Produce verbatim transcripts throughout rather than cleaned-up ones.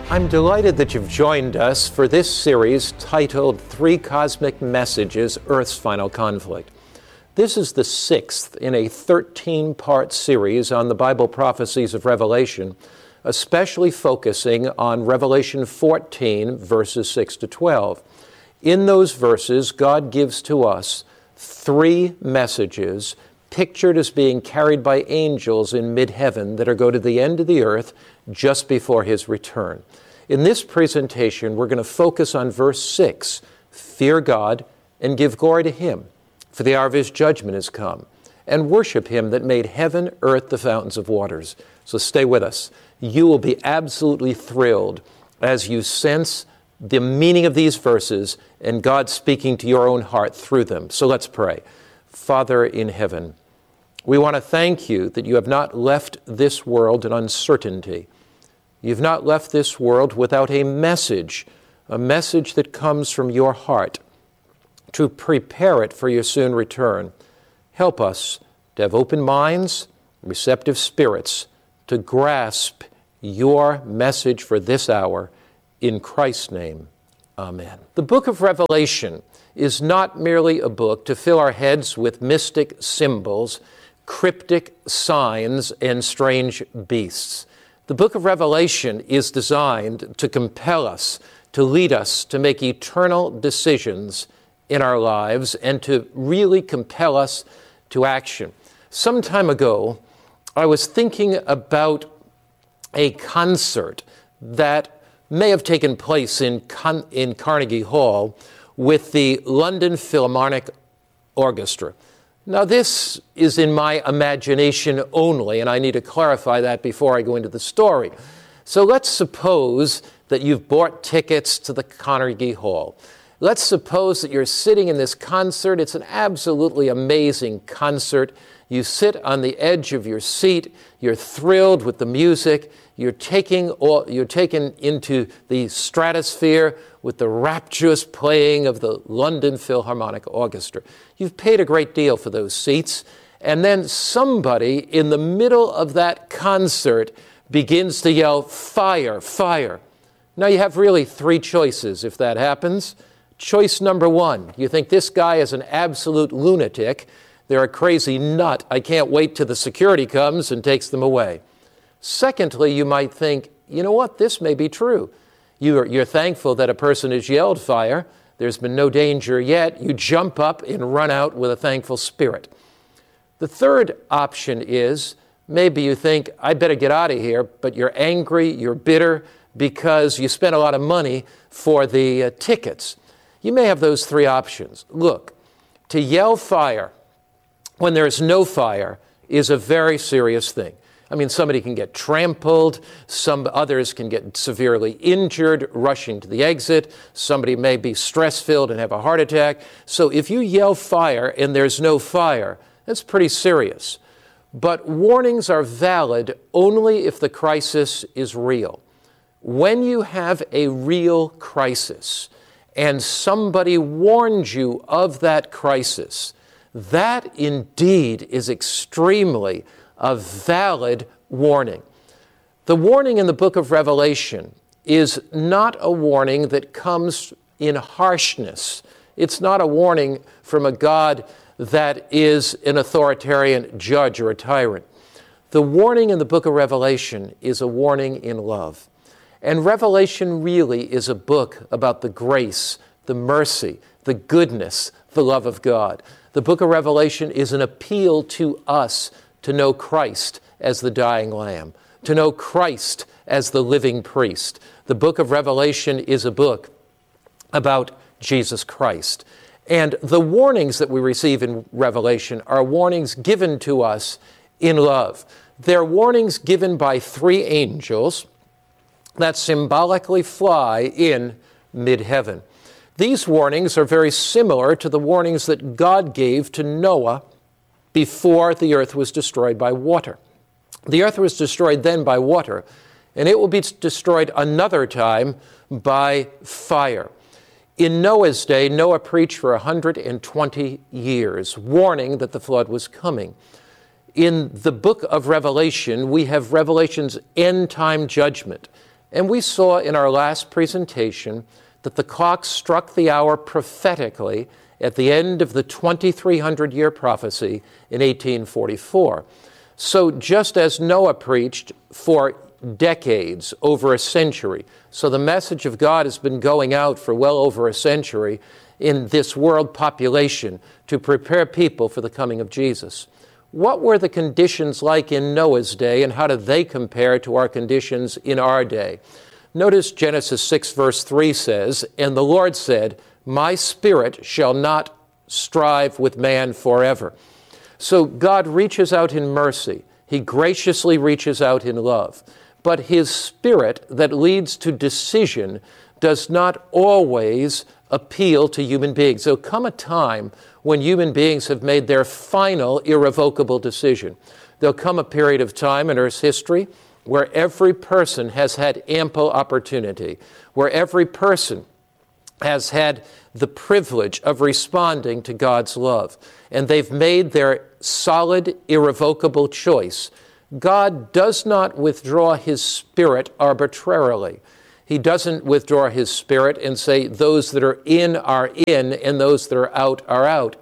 I'm delighted that you've joined us for this series titled Three Cosmic Messages, Earth's Final Conflict. This is the sixth in a thirteen-part series on the Bible prophecies of Revelation, especially focusing on Revelation fourteen, verses six to twelve. In those verses, God gives to us three messages pictured as being carried by angels in mid-heaven that are go to the end of the earth just before his return. In this presentation, we're going to focus on verse six, fear God and give glory to him, for the hour of his judgment has come, and worship him that made heaven, earth, the fountains of waters. So stay with us. You will be absolutely thrilled as you sense the meaning of these verses and God speaking to your own heart through them. So let's pray. Father in heaven, we want to thank you that you have not left this world in uncertainty. You've not left this world without a message, a message that comes from your heart to prepare it for your soon return. Help us to have open minds, receptive spirits, to grasp your message for this hour. In Christ's name, amen. The book of Revelation is not merely a book to fill our heads with mystic symbols, cryptic signs, and strange beasts. The book of Revelation is designed to compel us, to lead us to make eternal decisions in our lives, and to really compel us to action. Some time ago, I was thinking about a concert that may have taken place in, Con- in Carnegie Hall with the London Philharmonic Orchestra. Now, this is in my imagination only, and I need to clarify that before I go into the story. So let's suppose that you've bought tickets to the Carnegie Hall. Let's suppose that you're sitting in this concert. It's an absolutely amazing concert. You sit on the edge of your seat. You're thrilled with the music. You're taking all, you're taken into the stratosphere with the rapturous playing of the London Philharmonic Orchestra. You've paid a great deal for those seats, and then somebody in the middle of that concert begins to yell, "Fire, fire." Now you have really three choices if that happens. Choice number one, you think this guy is an absolute lunatic. They're a crazy nut. I can't wait till the security comes and takes them away. Secondly, you might think, you know what, this may be true. You're, you're thankful that a person has yelled fire. There's been no danger yet. You jump up and run out with a thankful spirit. The third option is, maybe you think, I better get out of here, but you're angry, you're bitter, because you spent a lot of money for the uh, tickets. You may have those three options. Look, to yell fire when there's no fire is a very serious thing. I mean, somebody can get trampled, some others can get severely injured rushing to the exit, somebody may be stress-filled and have a heart attack. So if you yell fire and there's no fire, that's pretty serious. But warnings are valid only if the crisis is real. When you have a real crisis and somebody warns you of that crisis, that indeed is extremely a valid warning. The warning in the book of Revelation is not a warning that comes in harshness. It's not a warning from a God that is an authoritarian judge or a tyrant. The warning in the book of Revelation is a warning in love. And Revelation really is a book about the grace, the mercy, the goodness, the love of God. The book of Revelation is an appeal to us to know Christ as the dying Lamb, to know Christ as the living priest. The book of Revelation is a book about Jesus Christ. And the warnings that we receive in Revelation are warnings given to us in love. They're warnings given by three angels that symbolically fly in mid-heaven. These warnings are very similar to the warnings that God gave to Noah before the earth was destroyed by water. The earth was destroyed then by water, and it will be destroyed another time by fire. In Noah's day, Noah preached for one hundred twenty years, warning that the flood was coming. In the book of Revelation, we have Revelation's end-time judgment. And we saw in our last presentation that the clock struck the hour prophetically at the end of the twenty-three hundred year prophecy in eighteen forty-four. So just as Noah preached for decades, over a century, so the message of God has been going out for well over a century in this world population to prepare people for the coming of Jesus. What were the conditions like in Noah's day, and how do they compare to our conditions in our day? Notice Genesis six verse three says, "And the Lord said, My spirit shall not strive with man forever." So God reaches out in mercy. He graciously reaches out in love. But his spirit that leads to decision does not always appeal to human beings. There'll come a time when human beings have made their final irrevocable decision. There'll come a period of time in Earth's history where every person has had ample opportunity, where every person has had the privilege of responding to God's love, and they've made their solid, irrevocable choice. God does not withdraw his spirit arbitrarily. He doesn't withdraw his spirit and say those that are in are in and those that are out are out.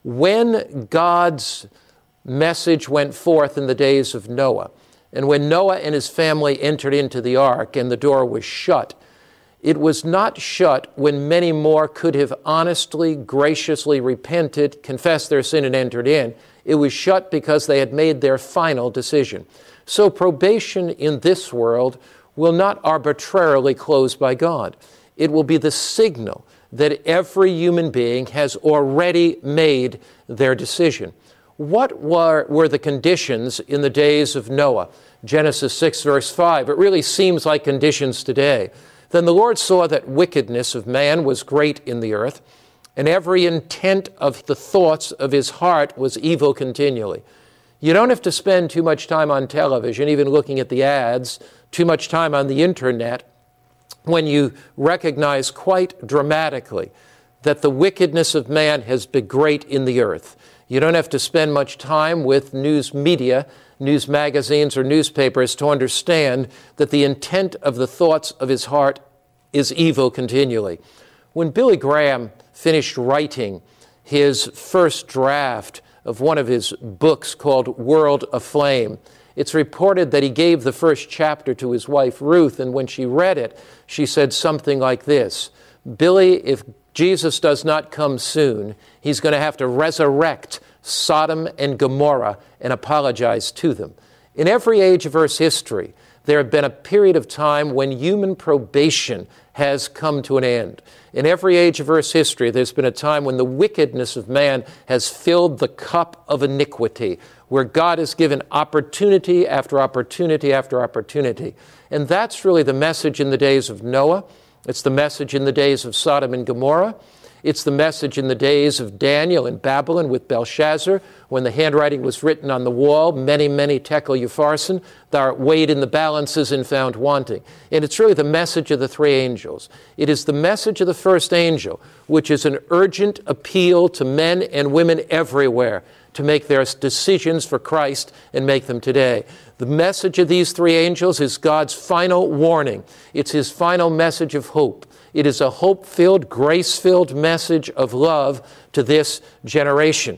When God's message went forth in the days of Noah, and when Noah and his family entered into the ark and the door was shut, it was not shut when many more could have honestly, graciously repented, confessed their sin, and entered in. It was shut because they had made their final decision. So probation in this world will not arbitrarily close by God. It will be the signal that every human being has already made their decision. What were, were the conditions in the days of Noah? Genesis six verse five. It really seems like conditions today. Then the Lord saw that wickedness of man was great in the earth, and every intent of the thoughts of his heart was evil continually. You don't have to spend too much time on television, even looking at the ads, too much time on the internet, when you recognize quite dramatically that the wickedness of man has been great in the earth. You don't have to spend much time with news media, news magazines, or newspapers to understand that the intent of the thoughts of his heart is evil continually. When Billy Graham finished writing his first draft of one of his books called World Aflame, it's reported that he gave the first chapter to his wife, Ruth, and when she read it, she said something like this: "Billy, if Jesus does not come soon, he's going to have to resurrect Sodom and Gomorrah and apologize to them." In every age of Earth's history, there have been a period of time when human probation has come to an end. In every age of Earth's history, there's been a time when the wickedness of man has filled the cup of iniquity, where God has given opportunity after opportunity after opportunity. And that's really the message in the days of Noah. It's the message in the days of Sodom and Gomorrah. It's the message in the days of Daniel in Babylon with Belshazzar, when the handwriting was written on the wall, "Many, many tekel upharsin, thou art weighed in the balances and found wanting." And it's really the message of the three angels. It is the message of the first angel, which is an urgent appeal to men and women everywhere to make their decisions for Christ and make them today. The message of these three angels is God's final warning. It's his final message of hope. It is a hope-filled, grace-filled message of love to this generation.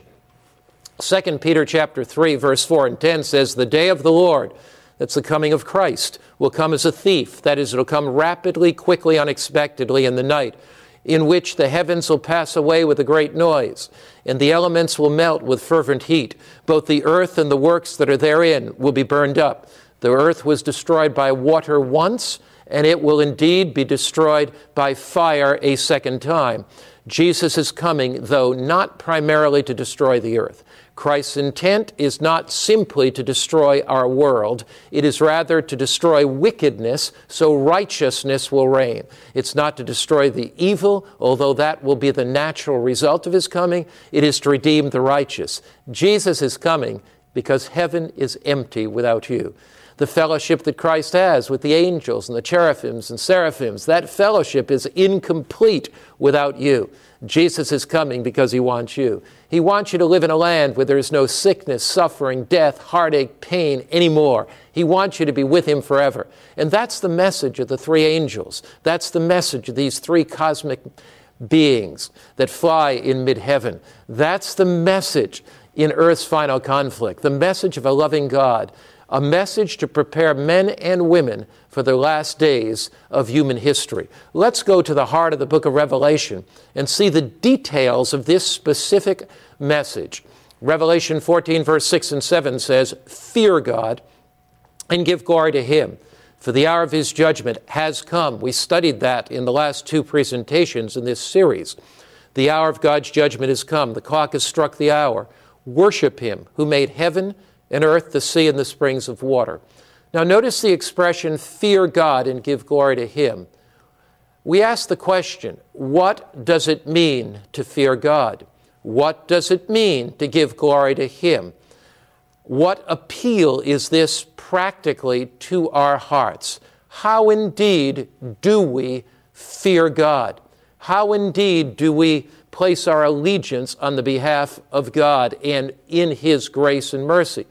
Second Peter chapter three, verse four and ten says, "The day of the Lord," that's the coming of Christ, "will come as a thief." That is, it'll come rapidly, quickly, unexpectedly in the night, "in which the heavens will pass away with a great noise, and the elements will melt with fervent heat. Both the earth and the works that are therein will be burned up. The earth was destroyed by water once, and it will indeed be destroyed by fire a second time." Jesus is coming, though, not primarily to destroy the earth. Christ's intent is not simply to destroy our world. It is rather to destroy wickedness so righteousness will reign. It's not to destroy the evil, although that will be the natural result of his coming. It is to redeem the righteous. Jesus is coming because heaven is empty without you. the fellowship that Christ has with the angels and the cherubims and seraphims. That fellowship is incomplete without you. Jesus is coming because he wants you. He wants you to live in a land where there is no sickness, suffering, death, heartache, pain anymore. He wants you to be with him forever. And that's the message of the three angels. That's the message of these three cosmic beings that fly in mid-heaven. That's the message in Earth's final conflict, the message of a loving God, a message to prepare men and women for the last days of human history. Let's go to the heart of the book of Revelation and see the details of this specific message. Revelation fourteen, verse six and seven says, "Fear God and give glory to him, for the hour of his judgment has come." We studied that in the last two presentations in this series. The hour of God's judgment has come. The clock has struck the hour. Worship him who made heaven and earth, the sea, and the springs of water. Now notice the expression, fear God and give glory to him. We ask the question, what does it mean to fear God? What does it mean to give glory to him? What appeal is this practically to our hearts? How indeed do we fear God? How indeed do we place our allegiance on the behalf of God and in his grace and mercy?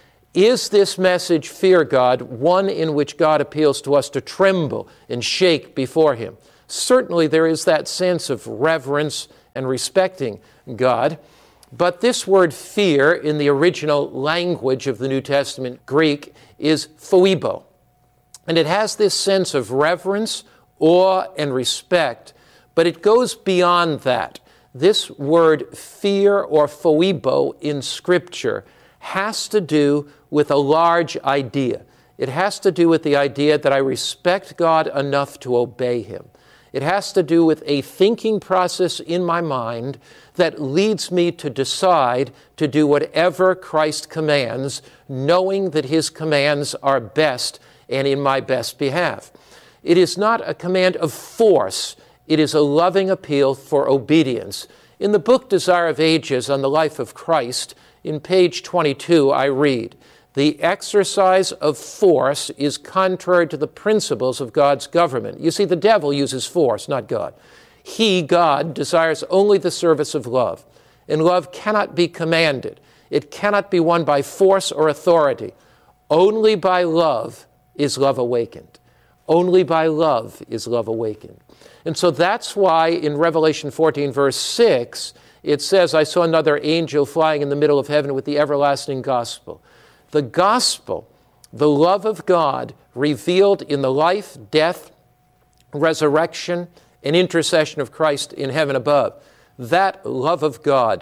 Is this message, fear God, one in which God appeals to us to tremble and shake before him? Certainly there is that sense of reverence and respecting God, but this word fear in the original language of the New Testament Greek is phoibo, and it has this sense of reverence, awe, and respect, but it goes beyond that. This word fear or phoibo in Scripture has to do with a large idea. It has to do with the idea that I respect God enough to obey him. It has to do with a thinking process in my mind that leads me to decide to do whatever Christ commands, knowing that his commands are best and in my best behalf. It is not a command of force. It is a loving appeal for obedience. In the book Desire of Ages on the life of Christ, in page twenty-two, I read, "The exercise of force is contrary to the principles of God's government." You see, the devil uses force, not God. He, God, desires only the service of love, and love cannot be commanded. It cannot be won by force or authority. Only by love is love awakened. Only by love is love awakened. And so that's why in Revelation fourteen, verse six, it says, "I saw another angel flying in the middle of heaven with the everlasting gospel." The gospel, the love of God revealed in the life, death, resurrection, and intercession of Christ in heaven above, that love of God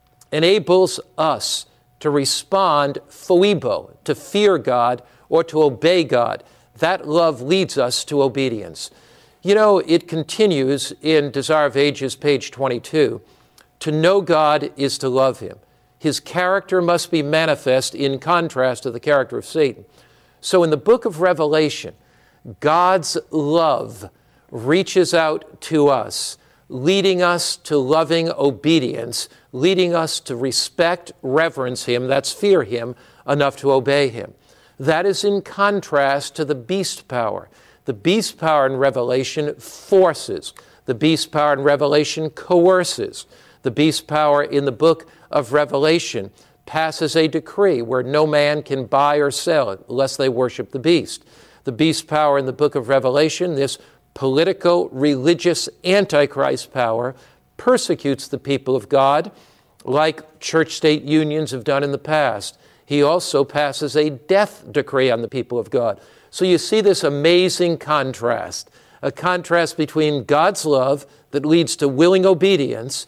enables us to respond phoibo, to fear God or to obey God. That love leads us to obedience. You know, it continues in Desire of Ages, page twenty-two. To know God is to love him. His character must be manifest in contrast to the character of Satan. So in the book of Revelation, God's love reaches out to us, leading us to loving obedience, leading us to respect, reverence him, that's fear him, enough to obey him. That is in contrast to the beast power. The beast power in Revelation forces. The beast power in Revelation coerces. The beast power in the book of Revelation passes a decree where no man can buy or sell it unless they worship the beast. The beast power in the book of Revelation, this politico-religious antichrist power, persecutes the people of God like church-state unions have done in the past. He also passes a death decree on the people of God. So you see this amazing contrast, a contrast between God's love that leads to willing obedience,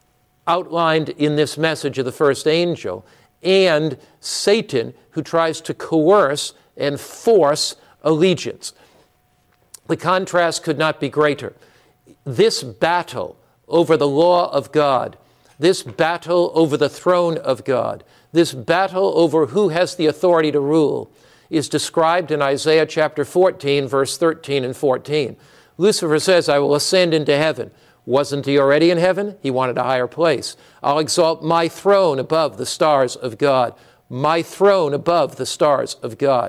outlined in this message of the first angel, and Satan, who tries to coerce and force allegiance. The contrast could not be greater. This battle over the law of God, this battle over the throne of God, this battle over who has the authority to rule, is described in Isaiah chapter fourteen, verse thirteen and fourteen. Lucifer says, "I will ascend into heaven." Wasn't he already in heaven? He wanted a higher place. "I'll exalt my throne above the stars of God." My throne above the stars of God.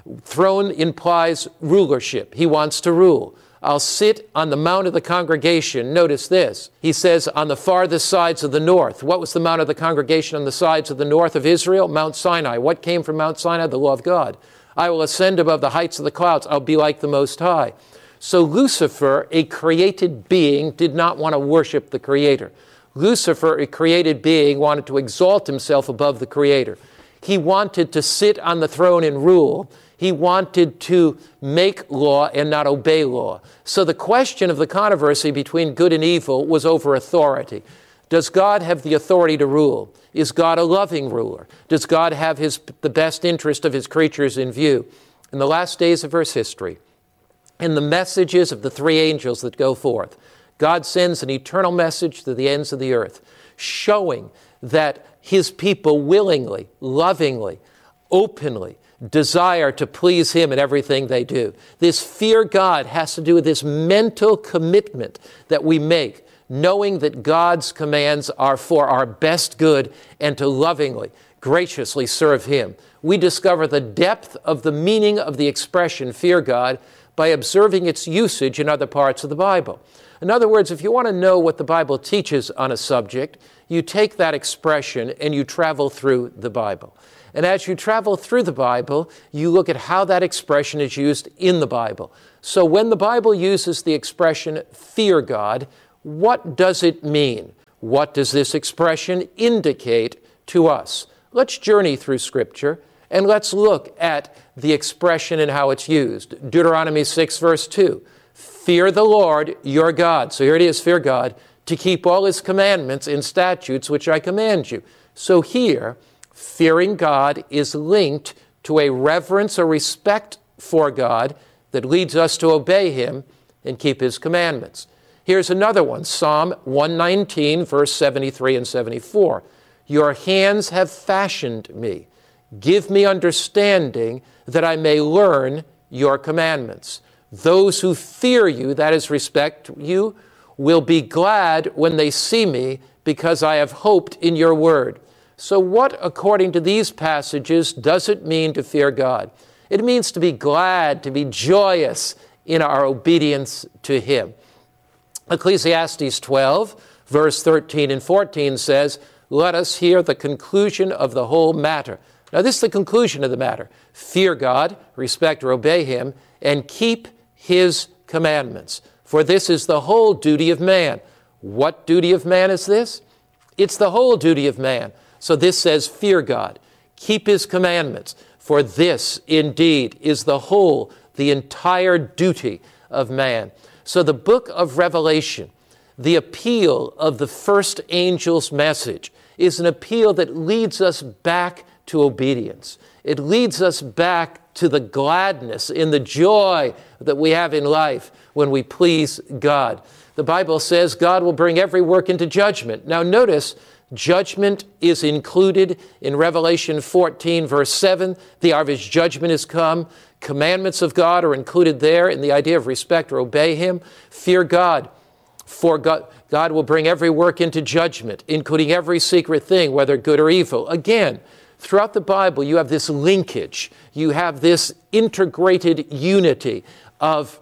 Throne implies rulership. He wants to rule. I'll sit on the mount of the congregation. Notice this. He says, on the farthest sides of the north. What was the mount of the congregation on the sides of the north of Israel? Mount Sinai. What came from Mount Sinai? The law of God. I will ascend above the heights of the clouds. I'll be like the Most High. So Lucifer, a created being, did not want to worship the Creator. Lucifer, a created being, wanted to exalt himself above the Creator. He wanted to sit on the throne and rule. He wanted to make law and not obey law. So the question of the controversy between good and evil was over authority. Does God have the authority to rule? Is God a loving ruler? Does God have his, the best interest of his creatures in view? In the last days of Earth's history, in the messages of the three angels that go forth, God sends an eternal message to the ends of the earth, showing that his people willingly, lovingly, openly desire to please him in everything they do. This fear God has to do with this mental commitment that we make, knowing that God's commands are for our best good and to lovingly, graciously serve him. We discover the depth of the meaning of the expression fear God by observing its usage in other parts of the Bible. In other words, if you want to know what the Bible teaches on a subject, you take that expression and you travel through the Bible. And as you travel through the Bible, you look at how that expression is used in the Bible. So when the Bible uses the expression fear God, what does it mean? What does this expression indicate to us? Let's journey through Scripture and let's look at the expression and how it's used. Deuteronomy six, verse two. Fear the Lord your God. So here it is, fear God, to keep all his commandments and statutes which I command you. So here, fearing God is linked to a reverence or respect for God that leads us to obey him and keep his commandments. Here's another one, Psalm one nineteen, verse seventy-three and seventy-four. Your hands have fashioned me. Give me understanding that I may learn your commandments. Those who fear you, that is, respect you, will be glad when they see me because I have hoped in your word. So what, according to these passages, does it mean to fear God? It means to be glad, to be joyous in our obedience to him. Ecclesiastes twelve, verse thirteen and fourteen says, let us hear the conclusion of the whole matter. Now this is the conclusion of the matter. Fear God, respect or obey him, and keep his commandments. For this is the whole duty of man. What duty of man is this? It's the whole duty of man. So this says, fear God, keep his commandments. For this indeed is the whole, the entire duty of man. So the book of Revelation, the appeal of the first angel's message, is an appeal that leads us back to obedience. It leads us back to the gladness and the joy that we have in life when we please God. The Bible says God will bring every work into judgment. Now notice, judgment is included in Revelation fourteen, verse seven. The hour of his judgment is come. Commandments of God are included there in the idea of respect or obey him. Fear God, for God, God will bring every work into judgment, including every secret thing, whether good or evil. Again, throughout the Bible, you have this linkage. You have this integrated unity of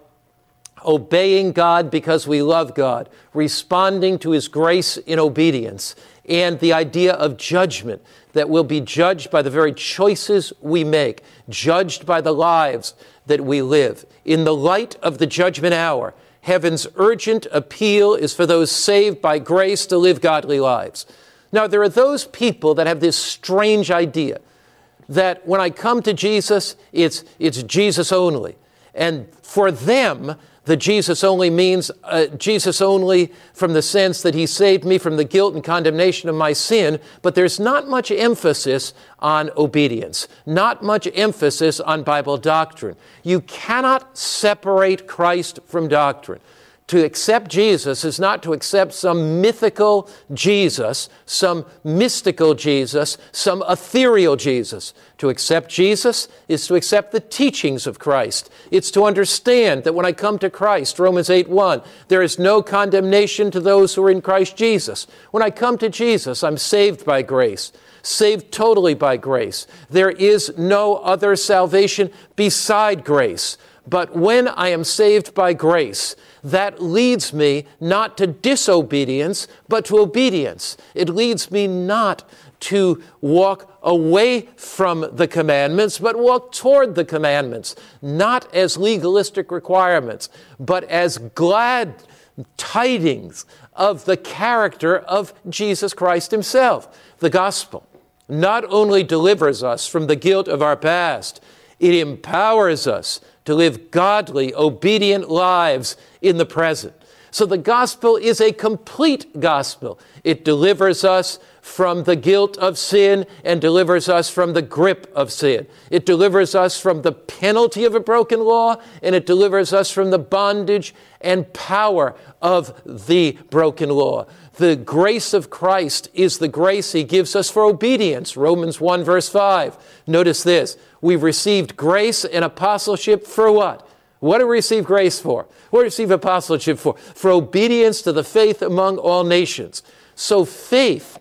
obeying God because we love God, responding to his grace in obedience, and the idea of judgment, that we'll be judged by the very choices we make, judged by the lives that we live. In the light of the judgment hour, heaven's urgent appeal is for those saved by grace to live godly lives. Now, there are those people that have this strange idea that when I come to Jesus, it's, it's Jesus only. And for them, the Jesus only means uh, Jesus only from the sense that he saved me from the guilt and condemnation of my sin, but there's not much emphasis on obedience, not much emphasis on Bible doctrine. You cannot separate Christ from doctrine. To accept Jesus is not to accept some mythical Jesus, some mystical Jesus, some ethereal Jesus. To accept Jesus is to accept the teachings of Christ. It's to understand that when I come to Christ, Romans eight one, there is no condemnation to those who are in Christ Jesus. When I come to Jesus, I'm saved by grace, saved totally by grace. There is no other salvation beside grace. But when I am saved by grace, that leads me not to disobedience, but to obedience. It leads me not to walk away from the commandments, but walk toward the commandments, not as legalistic requirements, but as glad tidings of the character of Jesus Christ himself. The gospel not only delivers us from the guilt of our past, it empowers us to live godly, obedient lives in the present. So the gospel is a complete gospel. It delivers us from the guilt of sin and delivers us from the grip of sin. It delivers us from the penalty of a broken law, and it delivers us from the bondage and power of the broken law. The grace of Christ is the grace he gives us for obedience. Romans one verse five. Notice this. We've received grace and apostleship for what? What do we receive grace for? What do we receive apostleship for? For obedience to the faith among all nations. So faith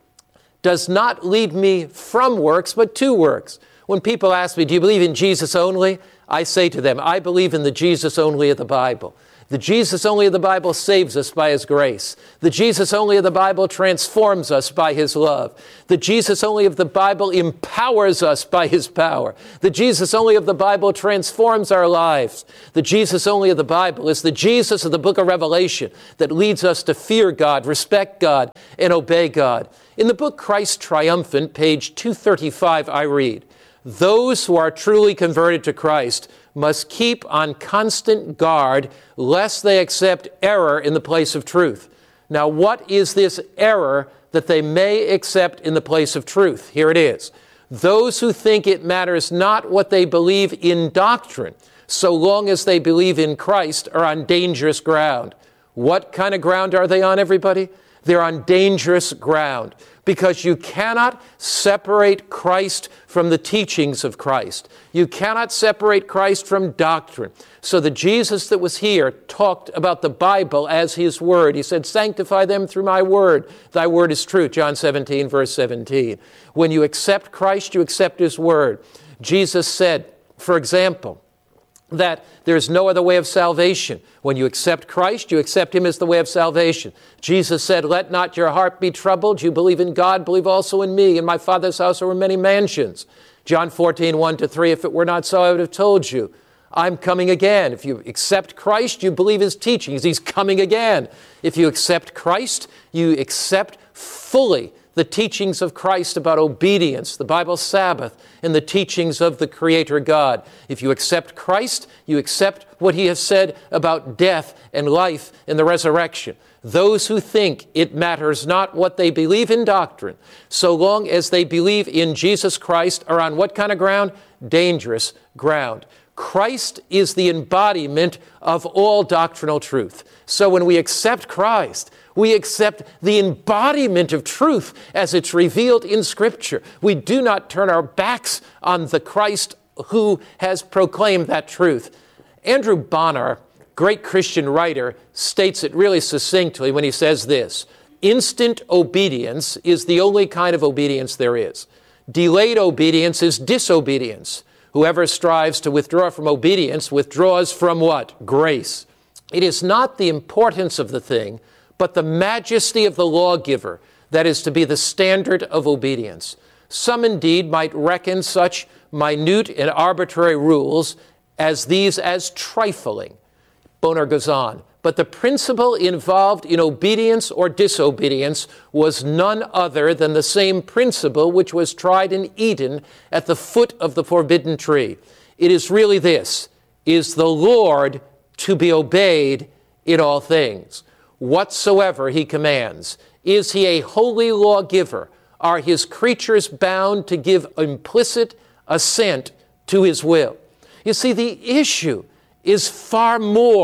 does not lead me from works, but to works. When people ask me, do you believe in Jesus only? I say to them, I believe in the Jesus only of the Bible. The Jesus only of the Bible saves us by his grace. The Jesus only of the Bible transforms us by his love. The Jesus only of the Bible empowers us by his power. The Jesus only of the Bible transforms our lives. The Jesus only of the Bible is the Jesus of the book of Revelation that leads us to fear God, respect God, and obey God. In the book Christ Triumphant, page two thirty-five, I read, those who are truly converted to Christ must keep on constant guard lest they accept error in the place of truth. Now, what is this error that they may accept in the place of truth? Here it is. Those who think it matters not what they believe in doctrine, so long as they believe in Christ, are on dangerous ground. What kind of ground are they on, everybody? They're on dangerous ground, because you cannot separate Christ from the teachings of Christ. You cannot separate Christ from doctrine. So the Jesus that was here talked about the Bible as his word. He said, sanctify them through my word. Thy word is truth, John seventeen, verse seventeen. When you accept Christ, you accept his word. Jesus said, for example, that there's no other way of salvation. When you accept Christ, you accept him as the way of salvation. Jesus said, let not your heart be troubled. You believe in God, believe also in me. In my Father's house there were many mansions. John fourteen, one to three, if it were not so, I would have told you. I'm coming again. If you accept Christ, you believe his teachings. He's coming again. If you accept Christ, you accept fully the teachings of Christ about obedience, the Bible Sabbath, and the teachings of the Creator God. If you accept Christ, you accept what he has said about death and life and the resurrection. Those who think it matters not what they believe in doctrine, so long as they believe in Jesus Christ, are on what kind of ground? Dangerous ground. Christ is the embodiment of all doctrinal truth. So when we accept Christ, we accept the embodiment of truth as it's revealed in Scripture. We do not turn our backs on the Christ who has proclaimed that truth. Andrew Bonar, great Christian writer, states it really succinctly when he says this: instant obedience is the only kind of obedience there is. Delayed obedience is disobedience. Whoever strives to withdraw from obedience withdraws from what? Grace. It is not the importance of the thing, but the majesty of the lawgiver that is to be the standard of obedience. Some indeed might reckon such minute and arbitrary rules as these as trifling. Bonar goes on, but the principle involved in obedience or disobedience was none other than the same principle which was tried in Eden at the foot of the forbidden tree. It is really this: is the Lord to be obeyed in all things, whatsoever he commands? Is he a holy lawgiver? Are his creatures bound to give implicit assent to his will? You see, the issue is far more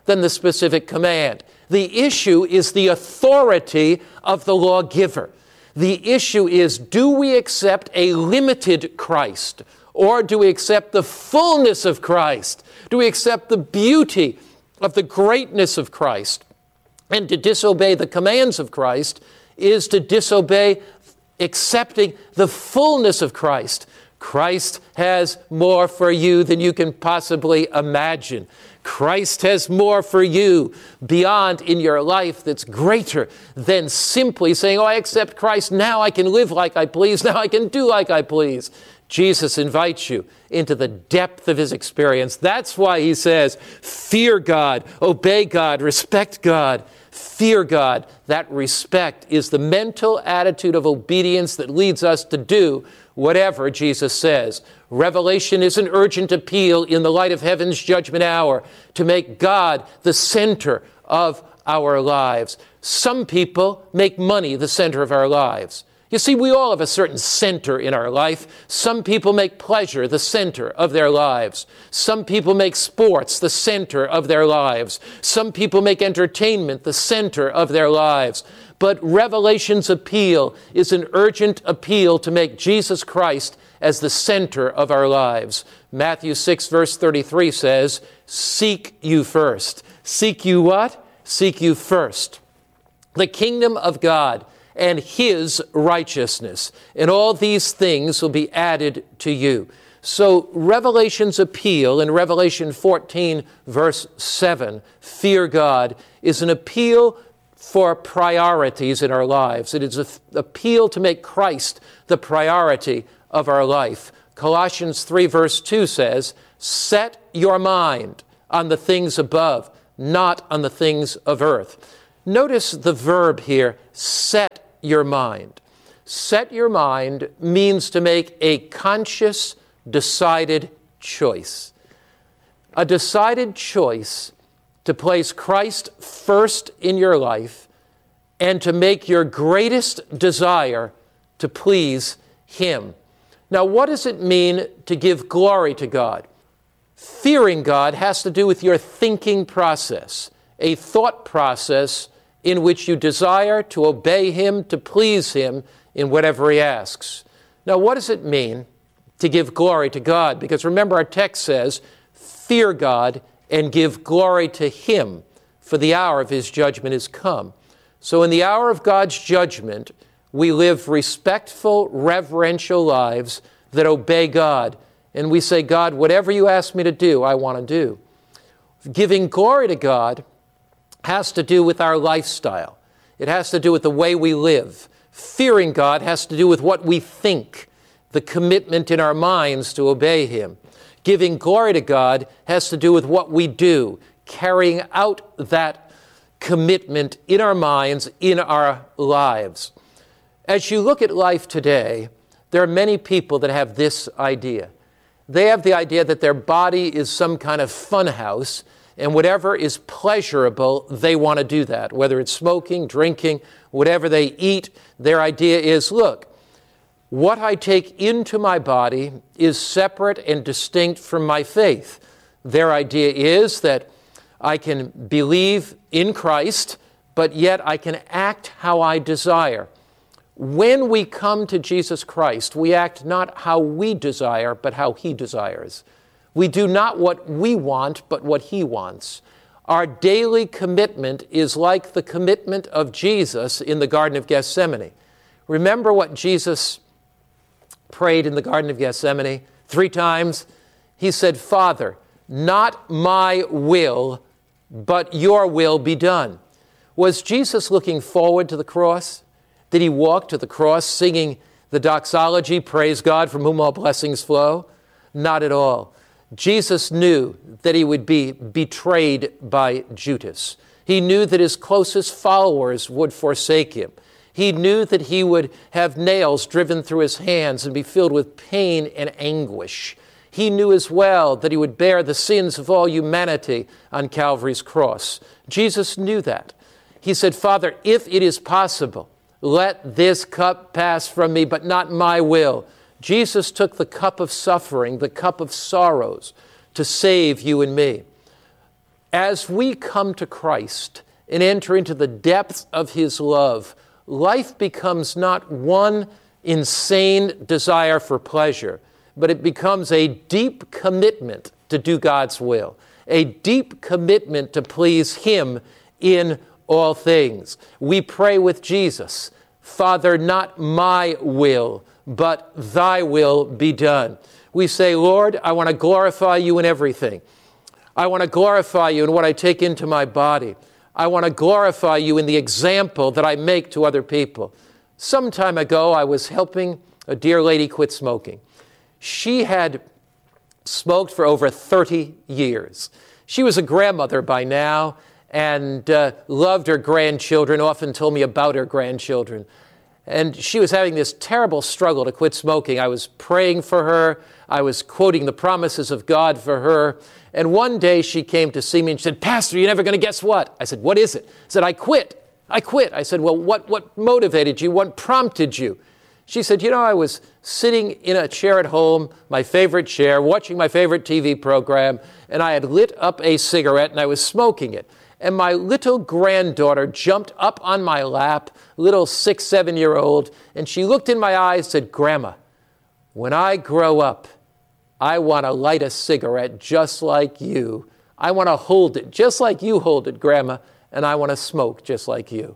than the specific command. The issue is the authority of the lawgiver. The issue is, do we accept a limited Christ, or do we accept the fullness of Christ? Do we accept the beauty of the greatness of Christ? And to disobey the commands of Christ is to disobey accepting the fullness of Christ. Christ has more for you than you can possibly imagine. Christ has more for you beyond in your life that's greater than simply saying, oh, I accept Christ, now I can live like I please, now I can do like I please. Jesus invites you into the depth of his experience. That's why he says, fear God, obey God, respect God. Fear God. That respect is the mental attitude of obedience that leads us to do whatever Jesus says. Revelation is an urgent appeal in the light of heaven's judgment hour to make God the center of our lives. Some people make money the center of our lives. You see, we all have a certain center in our life. Some people make pleasure the center of their lives. Some people make sports the center of their lives. Some people make entertainment the center of their lives. But Revelation's appeal is an urgent appeal to make Jesus Christ as the center of our lives. Matthew six, verse thirty-three says, seek you first. Seek you what? Seek you first the kingdom of God and his righteousness, and all these things will be added to you. So Revelation's appeal in Revelation fourteen, verse seven, fear God, is an appeal for priorities in our lives. It is an appeal to make Christ the priority of our life. Colossians three, verse two says, set your mind on the things above, not on the things of earth. Notice the verb here, set your mind. Set your mind means to make a conscious, decided choice. A decided choice to place Christ first in your life and to make your greatest desire to please him. Now, what does it mean to give glory to God? Fearing God has to do with your thinking process, a thought process in which you desire to obey him, to please him in whatever he asks. Now, what does it mean to give glory to God? Because remember, our text says, fear God and give glory to him, for the hour of his judgment is come. So in the hour of God's judgment, we live respectful, reverential lives that obey God. And we say, God, whatever you ask me to do, I want to do. Giving glory to God has to do with our lifestyle. It has to do with the way we live. Fearing God has to do with what we think, the commitment in our minds to obey him. Giving glory to God has to do with what we do, carrying out that commitment in our minds, in our lives. As you look at life today, there are many people that have this idea. They have the idea that their body is some kind of fun house, and whatever is pleasurable, they want to do that. Whether it's smoking, drinking, whatever they eat, their idea is, look, what I take into my body is separate and distinct from my faith. Their idea is that I can believe in Christ, but yet I can act how I desire. When we come to Jesus Christ, we act not how we desire, but how he desires. We do not what we want, but what he wants. Our daily commitment is like the commitment of Jesus in the Garden of Gethsemane. Remember what Jesus prayed in the Garden of Gethsemane three times? He said, Father, not my will, but your will be done. Was Jesus looking forward to the cross? Did he walk to the cross singing the doxology, praise God from whom all blessings flow? Not at all. Jesus knew that he would be betrayed by Judas. He knew that his closest followers would forsake him. He knew that he would have nails driven through his hands and be filled with pain and anguish. He knew as well that he would bear the sins of all humanity on Calvary's cross. Jesus knew that. He said, Father, if it is possible, let this cup pass from me, but not my will. Jesus took the cup of suffering, the cup of sorrows, to save you and me. As we come to Christ and enter into the depths of his love, life becomes not one insane desire for pleasure, but it becomes a deep commitment to do God's will, a deep commitment to please him in all things. We pray with Jesus, Father, not my will, but thy will be done. We say, Lord, I want to glorify you in everything. I want to glorify you in what I take into my body. I want to glorify you in the example that I make to other people. Some time ago, I was helping a dear lady quit smoking. She had smoked for over thirty years. She was a grandmother by now and uh, loved her grandchildren, often told me about her grandchildren. And she was having this terrible struggle to quit smoking. I was praying for her. I was quoting the promises of God for her. And one day she came to see me and she said, Pastor, you're never going to guess what? I said, what is it? I said, I quit. I quit. I said, well, what, what motivated you? What prompted you? She said, you know, I was sitting in a chair at home, my favorite chair, watching my favorite T V program, and I had lit up a cigarette and I was smoking it. And my little granddaughter jumped up on my lap, little six, seven-year-old, and she looked in my eyes and said, Grandma, when I grow up, I want to light a cigarette just like you. I want to hold it just like you hold it, Grandma, and I want to smoke just like you.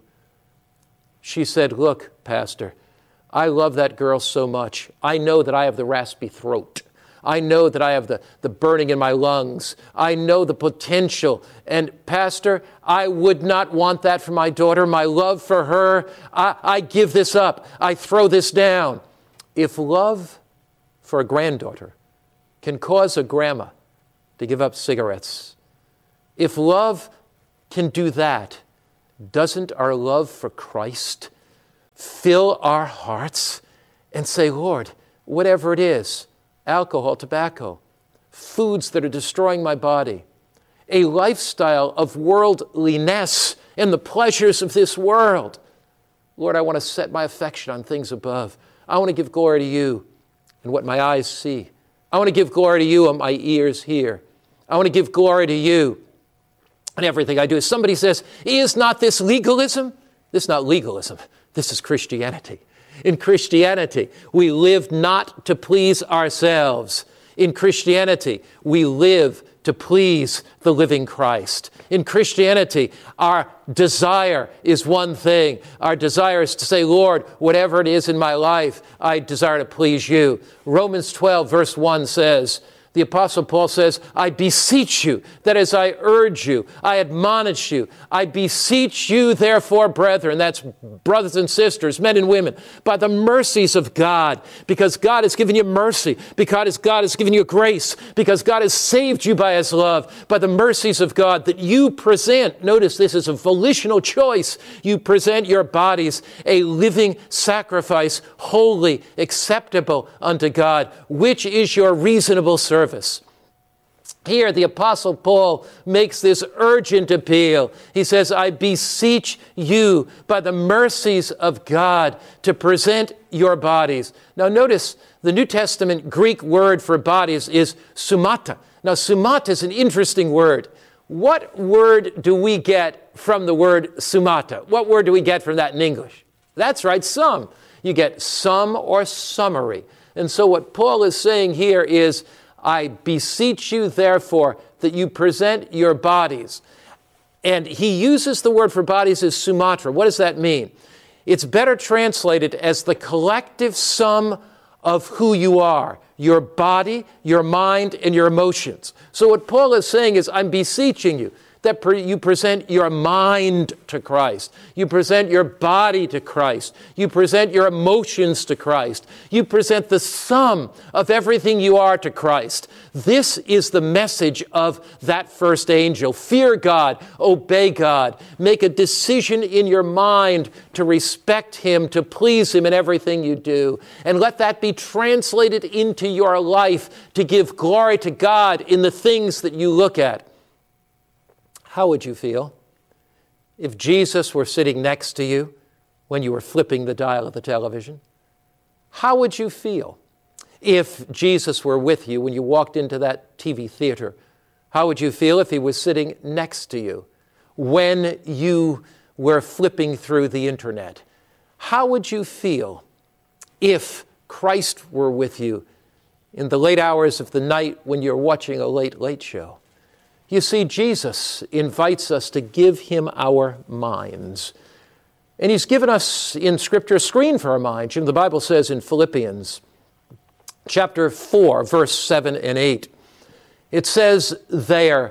She said, look, Pastor, I love that girl so much. I know that I have the raspy throat. I know that I have the, the burning in my lungs. I know the potential. And Pastor, I would not want that for my daughter. My love for her, I, I give this up. I throw this down. If love for a granddaughter can cause a grandma to give up cigarettes, if love can do that, doesn't our love for Christ fill our hearts and say, Lord, whatever it is, alcohol, tobacco, foods that are destroying my body, a lifestyle of worldliness and the pleasures of this world, Lord, I want to set my affection on things above. I want to give glory to you in what my eyes see. I want to give glory to you on my ears hear. I want to give glory to you in everything I do. Somebody says, is not this legalism? This is not legalism. This is Christianity. In Christianity, we live not to please ourselves. In Christianity, we live to please the living Christ. In Christianity, our desire is one thing. Our desire is to say, Lord, whatever it is in my life, I desire to please you. Romans twelve, verse one says, the Apostle Paul says, I beseech you, that is, I urge you, I admonish you, I beseech you, therefore, brethren, that's brothers and sisters, men and women, by the mercies of God, because God has given you mercy, because God has given you grace, because God has saved you by his love, by the mercies of God, that you present, notice this is a volitional choice, you present your bodies a living sacrifice, holy, acceptable unto God, which is your reasonable service. Here, the Apostle Paul makes this urgent appeal. He says, I beseech you by the mercies of God to present your bodies. Now, notice the New Testament Greek word for bodies is soumata. Now, soumata is an interesting word. What word do we get from the word soumata? What word do we get from that in English? That's right, some. You get some or summary. And so what Paul is saying here is, I beseech you, therefore, that you present your bodies. And he uses the word for bodies as soumata. What does that mean? It's better translated as the collective sum of who you are, your body, your mind, and your emotions. So what Paul is saying is, I'm beseeching you that you present your mind to Christ. You present your body to Christ. You present your emotions to Christ. You present the sum of everything you are to Christ. This is the message of that first angel. Fear God, obey God. Make a decision in your mind to respect him, to please him in everything you do. And let that be translated into your life to give glory to God in the things that you look at. How would you feel if Jesus were sitting next to you when you were flipping the dial of the television? How would you feel if Jesus were with you when you walked into that T V theater How would you feel if he was sitting next to you when you were flipping through the internet? How would you feel if Christ were with you in the late hours of the night when you're watching a late, late show? You see, Jesus invites us to give him our minds. And he's given us in Scripture a screen for our minds. You know, the Bible says in Philippians chapter four, verse seven and eight, it says there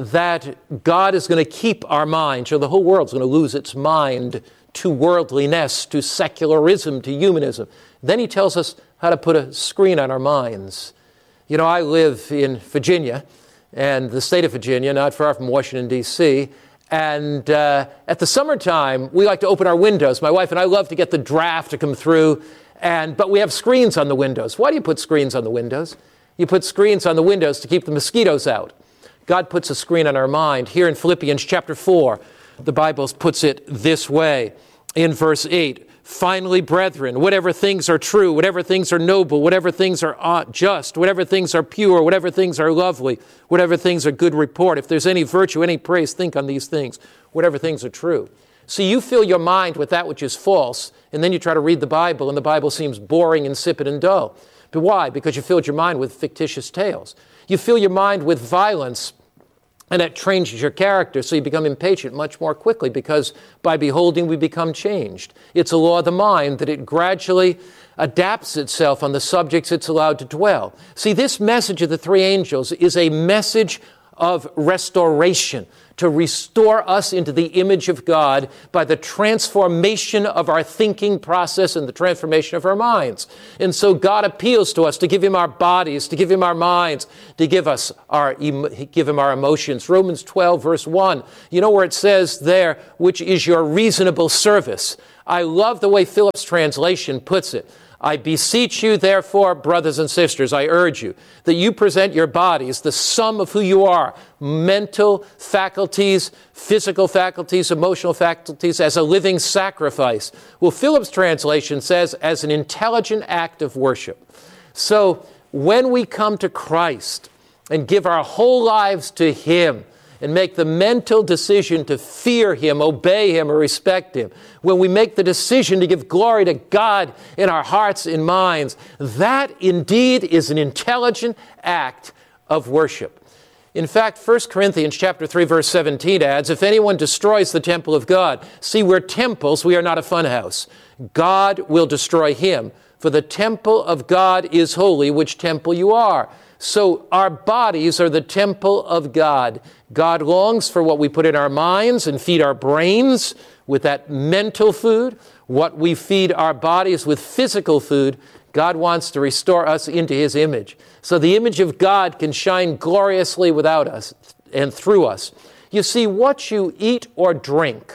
that God is going to keep our minds, or the whole world's going to lose its mind to worldliness, to secularism, to humanism. Then he tells us how to put a screen on our minds. You know, I live in Virginia, and the state of Virginia, not far from Washington, D C, and uh, at the summertime, we like to open our windows. My wife and I love to get the draft to come through, and but we have screens on the windows. Why do you put screens on the windows? You put screens on the windows to keep the mosquitoes out. God puts a screen on our mind. Here in Philippians chapter four, the Bible puts it this way in verse eight. Finally, brethren, whatever things are true, whatever things are noble, whatever things are just, whatever things are pure, whatever things are lovely, whatever things are good report, if there's any virtue, any praise, think on these things, whatever things are true. See, you fill your mind with that which is false, and then you try to read the Bible, and the Bible seems boring, insipid, and dull. But why? Because you filled your mind with fictitious tales. You fill your mind with violence, and that changes your character, so you become impatient much more quickly, because by beholding we become changed. It's a law of the mind that it gradually adapts itself on the subjects it's allowed to dwell. See, this message of the three angels is a message of restoration, to restore us into the image of God by the transformation of our thinking process and the transformation of our minds. And so God appeals to us to give him our bodies, to give him our minds, to give us our give him our emotions. Romans twelve, verse one, you know where it says there, which is your reasonable service. I love the way Phillips' translation puts it. I beseech you, therefore, brothers and sisters, I urge you, that you present your bodies, the sum of who you are, mental faculties, physical faculties, emotional faculties, as a living sacrifice. Well, Phillips' translation says, as an intelligent act of worship. So, when we come to Christ and give our whole lives to him, and make the mental decision to fear him, obey him, or respect him, when we make the decision to give glory to God in our hearts and minds, that indeed is an intelligent act of worship. In fact, First Corinthians chapter three, verse seventeen adds, if anyone destroys the temple of God, see, we're temples, we are not a funhouse. God will destroy him, for the temple of God is holy, which temple you are. So our bodies are the temple of God. God longs for what we put in our minds and feed our brains with that mental food. What we feed our bodies with physical food, God wants to restore us into his image. So the image of God can shine gloriously without us and through us. You see, what you eat or drink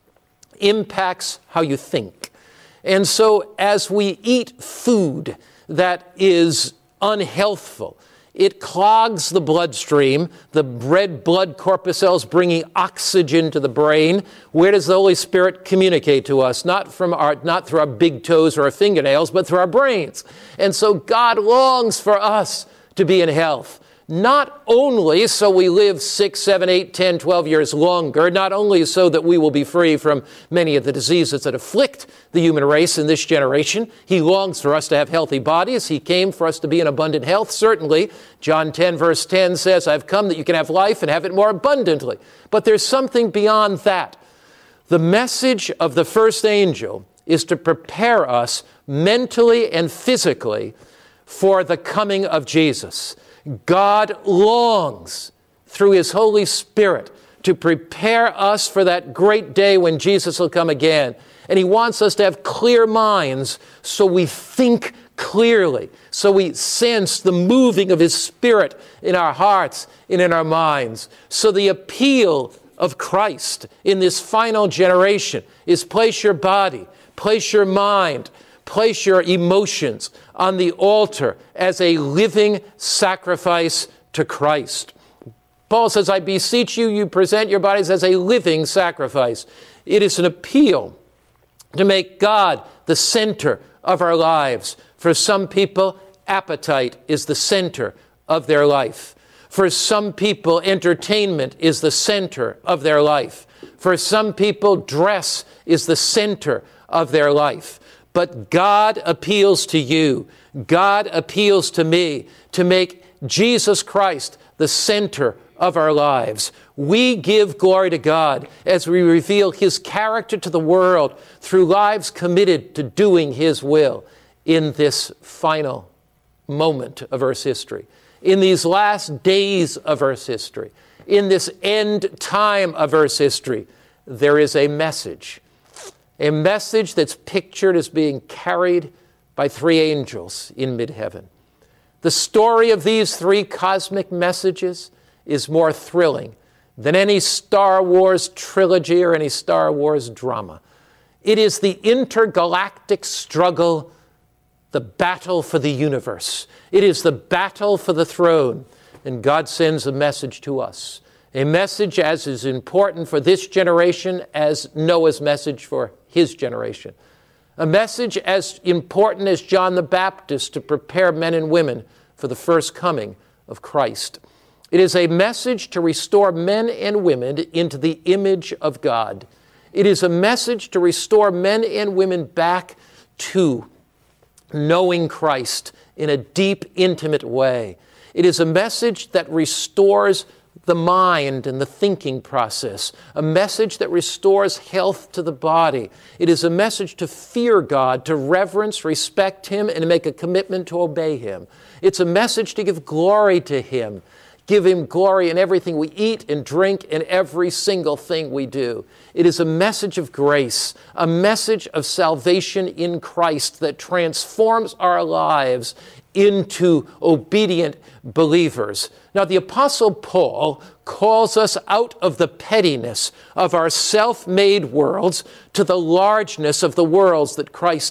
impacts how you think. And so as we eat food that is unhealthful, it clogs the bloodstream, the red blood corpuscles bringing oxygen to the brain. Where does the Holy Spirit communicate to us? Not from our, not through our big toes or our fingernails, but through our brains. And so God longs for us to be in health. Not only so we live six, seven, eight, ten, twelve years longer, not only so that we will be free from many of the diseases that afflict the human race in this generation. He longs for us to have healthy bodies. He came for us to be in abundant health, certainly. John ten, verse ten says, I've come that you can have life and have it more abundantly. But there's something beyond that. The message of the first angel is to prepare us mentally and physically for the coming of Jesus. God longs through his Holy Spirit to prepare us for that great day when Jesus will come again. And he wants us to have clear minds so we think clearly, so we sense the moving of his Spirit in our hearts and in our minds. So the appeal of Christ in this final generation is place your body, place your mind, place your emotions on the altar as a living sacrifice to Christ. Paul says, I beseech you, you present your bodies as a living sacrifice. It is an appeal to make God the center of our lives. For some people, appetite is the center of their life. For some people, entertainment is the center of their life. For some people, dress is the center of their life. But God appeals to you. God appeals to me to make Jesus Christ the center of our lives. We give glory to God as we reveal His character to the world through lives committed to doing His will in this final moment of Earth's history, in these last days of Earth's history, in this end time of Earth's history. There is a message, a message that's pictured as being carried by three angels in mid-heaven. The story of these three cosmic messages is more thrilling than any Star Wars trilogy or any Star Wars drama. It is the intergalactic struggle, the battle for the universe. It is the battle for the throne. And God sends a message to us, a message as is important for this generation as Noah's message for his generation, a message as important as John the Baptist to prepare men and women for the first coming of Christ. It is a message to restore men and women into the image of God. It is a message to restore men and women back to knowing Christ in a deep, intimate way. It is a message that restores the mind and the thinking process, a message that restores health to the body. It is a message to fear God, to reverence, respect Him, and make a commitment to obey Him. It's a message to give glory to Him, give Him glory in everything we eat and drink and every single thing we do. It is a message of grace, a message of salvation in Christ that transforms our lives into obedient believers. Now, the Apostle Paul calls us out of the pettiness of our self-made worlds to the largeness of the worlds that Christ